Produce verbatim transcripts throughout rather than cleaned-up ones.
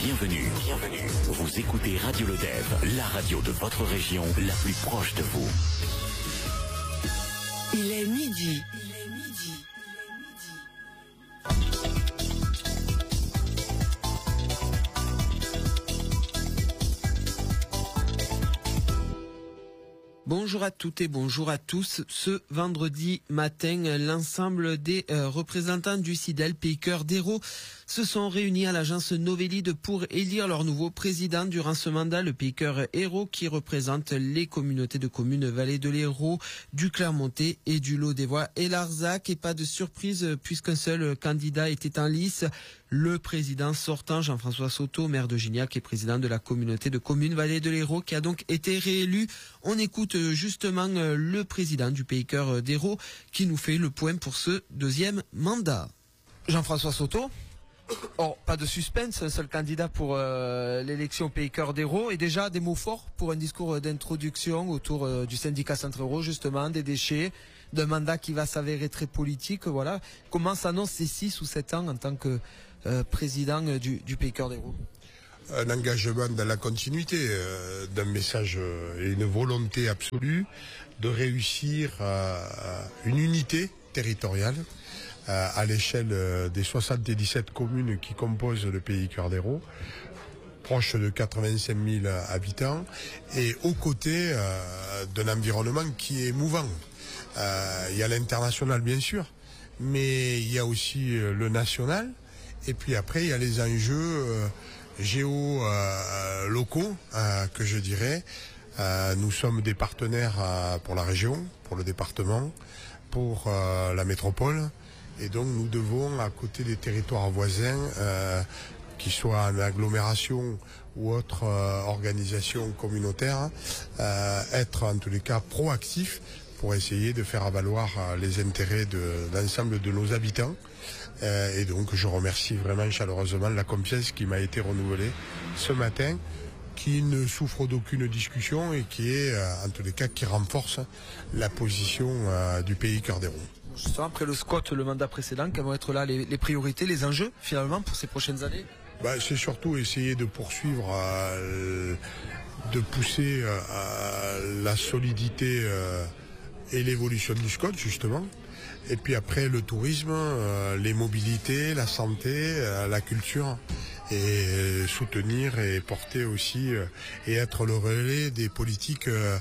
Bienvenue, bienvenue. Vous écoutez Radio Le Dev, la radio de votre région, la plus proche de vous. Il est midi. Il est midi. Bonjour à toutes et bonjour à tous. Ce vendredi matin, l'ensemble des euh, représentants du SIDEL Pays Cœur d'Hérault se sont réunis à l'agence Novelide pour élire leur nouveau président durant ce mandat, le Pays Cœur Hérault, qui représente les communautés de communes Vallée de l'Hérault, du Clermontais et du Lot-des-Voix et Larzac. Et pas de surprise puisqu'un seul candidat était en lice, le président sortant Jean-François Soto, maire de Gignac et président de la communauté de communes Vallée de l'Hérault, qui a donc été réélu. On écoute justement le président du Pays Cœur d'Hérault qui nous fait le point pour ce deuxième mandat. Jean-François Soto. Oh, pas de suspense, un seul candidat pour euh, l'élection Pays Cœur d'Hérault. Et déjà des mots forts pour un discours d'introduction autour euh, du syndicat Centre-Hérault, justement, des déchets, d'un mandat qui va s'avérer très politique. Voilà. Comment s'annoncent ces six ou sept ans en tant que euh, président du, du Pays Cœur d'Hérault? Un engagement dans la continuité euh, d'un message euh, et une volonté absolue de réussir euh, une unité territoriale euh, à l'échelle euh, des soixante-dix-sept communes qui composent le Pays Cœur d'Hérault, proche de quatre-vingt-cinq mille habitants, et aux côtés euh, d'un environnement qui est mouvant. Euh, il y a l'international bien sûr, mais il y a aussi euh, le national, et puis après il y a les enjeux euh, géo euh, locaux euh, que je dirais. Euh, nous sommes des partenaires euh, pour la région, pour le département, pour euh, la métropole, et donc nous devons, à côté des territoires voisins, euh, qu'ils soient en agglomération ou autre euh, organisation communautaire, euh, être en tous les cas proactifs pour essayer de faire valoir euh, les intérêts de l'ensemble de nos habitants. Euh, et donc je remercie vraiment chaleureusement la confiance qui m'a été renouvelée ce matin, qui ne souffre d'aucune discussion et qui est, euh, en tous les cas, qui renforce la position euh, du Pays Cœur d'Hérault. Justement, après le squat, le mandat précédent, quelles vont être là les, les priorités, les enjeux finalement pour ces prochaines années? Bah, c'est surtout essayer de poursuivre, euh, de pousser euh, la solidité euh, et l'évolution du SCOT justement. Et puis après le tourisme, euh, les mobilités, la santé, euh, la culture, et euh, soutenir et porter aussi euh, et être le relais des politiques euh,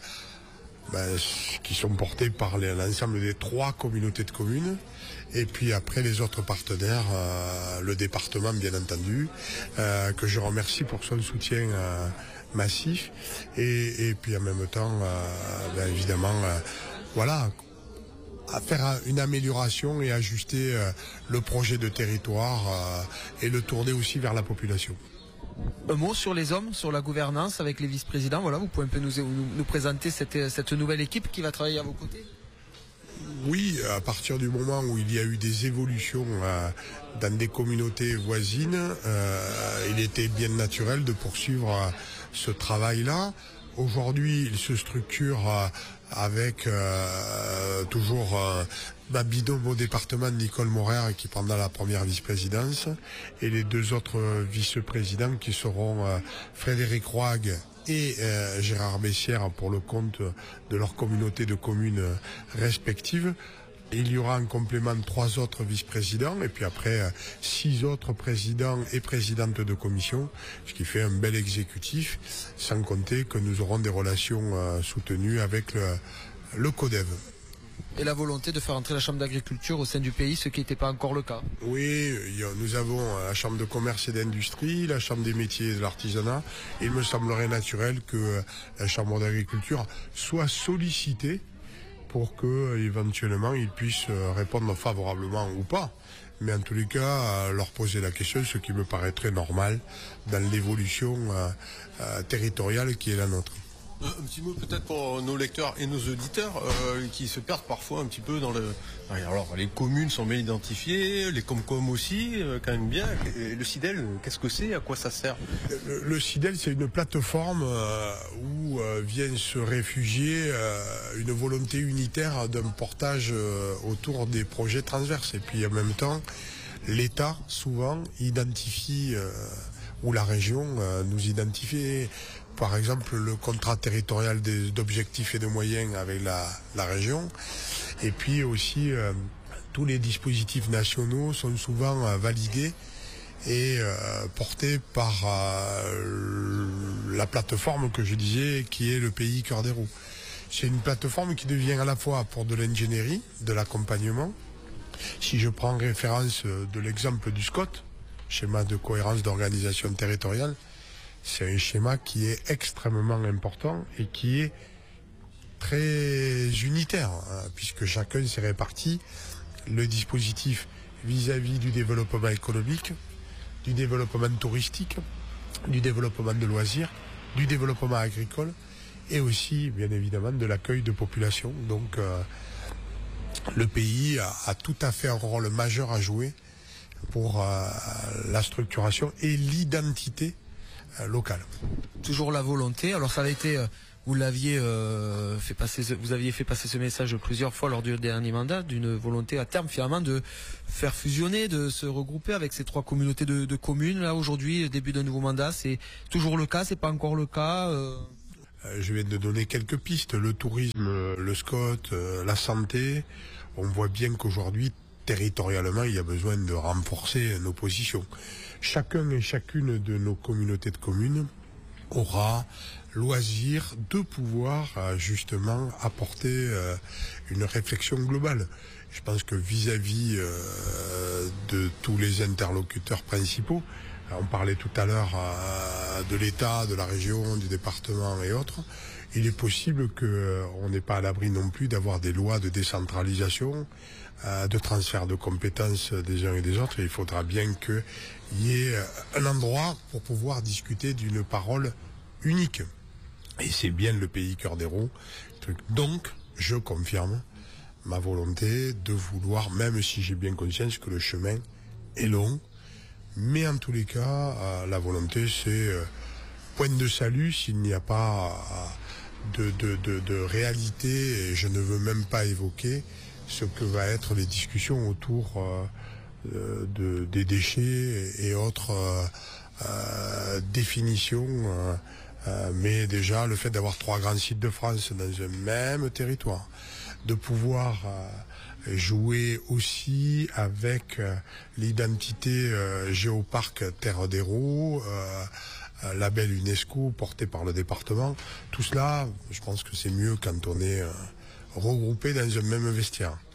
ben, qui sont portées par l'ensemble des trois communautés de communes. Et puis après les autres partenaires, euh, le département bien entendu, euh, que je remercie pour son soutien euh, massif. Et, et puis en même temps, euh, ben, évidemment, euh, voilà, à faire une amélioration et ajuster euh, le projet de territoire euh, et le tourner aussi vers la population. Un mot sur les hommes, sur la gouvernance avec les vice-présidents. Voilà, vous pouvez un peu nous, nous, nous présenter cette, cette nouvelle équipe qui va travailler à vos côtés? Oui, à partir du moment où il y a eu des évolutions euh, dans des communautés voisines, euh, il était bien naturel de poursuivre euh, ce travail-là. Aujourd'hui, il se structure euh, avec euh, toujours euh, ma binôme au département, Nicole Morer, qui prendra la première vice-présidence, et les deux autres vice-présidents qui seront euh, Frédéric Roig et euh, Gérard Bessière pour le compte de leur communauté de communes respectives. Il y aura en complément trois autres vice-présidents et puis après euh, six autres présidents et présidentes de commission, ce qui fait un bel exécutif, sans compter que nous aurons des relations euh, soutenues avec le, le CODEV. Et la volonté de faire entrer la Chambre d'agriculture au sein du pays, ce qui n'était pas encore le cas. Oui, nous avons la Chambre de commerce et d'industrie, la Chambre des métiers et de l'artisanat. Il me semblerait naturel que la Chambre d'agriculture soit sollicitée pour que éventuellement ils puissent répondre favorablement ou pas. Mais en tous les cas, leur poser la question, ce qui me paraîtrait normal dans l'évolution euh, euh, territoriale qui est la nôtre. Un petit mot peut-être pour nos lecteurs et nos auditeurs euh, qui se perdent parfois un petit peu dans le... Alors les communes sont bien identifiées, les Comcom aussi, euh, quand même bien. Et le SIDEL, qu'est-ce que c'est? À quoi ça sert? Le, le SIDEL, c'est une plateforme euh, où euh, vient se réfugier euh, une volonté unitaire d'un portage euh, autour des projets transverses. Et puis en même temps, l'État, souvent, identifie... Euh, où la région euh, nous identifie. Par exemple, le contrat territorial d'objectifs et de moyens avec la, la région. Et puis aussi, euh, tous les dispositifs nationaux sont souvent euh, validés et euh, portés par euh, la plateforme que je disais, qui est le P I Cœur des Roues. C'est une plateforme qui devient à la fois pour de l'ingénierie, de l'accompagnement. Si je prends référence de l'exemple du SCOT, schéma de cohérence d'organisation territoriale, c'est un schéma qui est extrêmement important et qui est très unitaire, hein, puisque chacun s'est réparti le dispositif vis-à-vis du développement économique, du développement touristique, du développement de loisirs, du développement agricole et aussi, bien évidemment, de l'accueil de population. Donc, euh, le pays a, a tout à fait un rôle majeur à jouer pour euh, la structuration et l'identité local. Toujours la volonté. Alors ça avait été, euh, vous l'aviez euh, fait passer, vous aviez fait passer ce message plusieurs fois lors du dernier mandat, d'une volonté à terme finalement de faire fusionner, de se regrouper avec ces trois communautés de, de communes. Là aujourd'hui, début d'un nouveau mandat, c'est toujours le cas, c'est pas encore le cas. Euh... Je viens de donner quelques pistes. Le tourisme, le SCOT, euh, la santé. On voit bien qu'aujourd'hui, territorialement, il y a besoin de renforcer nos positions. Chacun et chacune de nos communautés de communes aura loisir de pouvoir euh, justement apporter euh, une réflexion globale. Je pense que vis-à-vis euh, de tous les interlocuteurs principaux, on parlait tout à l'heure euh, de l'État, de la région, du département et autres, il est possible qu'on euh, n'est pas à l'abri non plus d'avoir des lois de décentralisation, euh, de transfert de compétences des uns et des autres. Et il faudra bien qu'il y ait un endroit pour pouvoir discuter d'une parole unique. Et c'est bien le pays Cœur des Roues. Donc, je confirme ma volonté de vouloir, même si j'ai bien conscience que le chemin est long, mais en tous les cas, euh, la volonté, c'est euh, point de salut s'il n'y a pas euh, de, de, de, de réalité, et je ne veux même pas évoquer ce que va être les discussions autour euh, de, des déchets et autres euh, euh, définitions. Euh, euh, mais déjà, le fait d'avoir trois grands sites de France dans un même territoire, de pouvoir euh, jouer aussi avec euh, l'identité euh, géoparc Terre des Roues, euh, euh, label UNESCO porté par le département. Tout cela, je pense que c'est mieux quand on est euh, regroupé dans un même vestiaire.